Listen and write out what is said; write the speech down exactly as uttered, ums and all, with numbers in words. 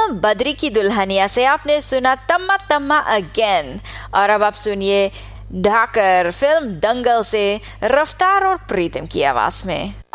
Film Badri की दुल्हनिया से आपने सुना तम्मा तम्मा अगेन, और अब आप सुनिए ढाकर फिल्म दंगल से रफ्तार और प्रीतम की आवाज में।